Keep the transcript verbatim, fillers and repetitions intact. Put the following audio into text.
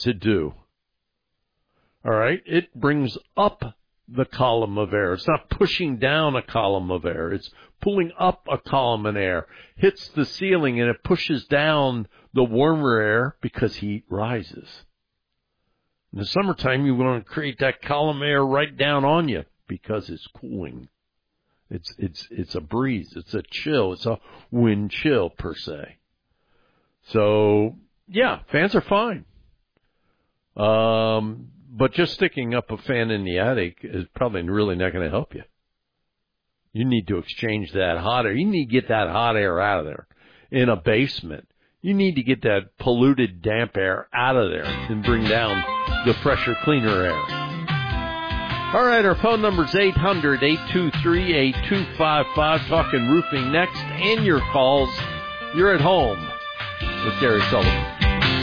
to do? All right, it brings up the column of air. It's not pushing down a column of air. It's pulling up a column of air, hits the ceiling, and it pushes down the warmer air because heat rises. In the summertime, you want to create that column of air right down on you because it's cooling. It's it's it's a breeze. It's a chill. It's a wind chill, per se. So, yeah, fans are fine. Um, but just sticking up a fan in the attic is probably really not going to help you. You need to exchange that hot air. You need to get that hot air out of there. In a basement, you need to get that polluted, damp air out of there and bring down the fresher, cleaner air. All right, our phone number is eight hundred, eight two three, eight two five five. Talking roofing next, and your calls. You're at home with Gary Sullivan.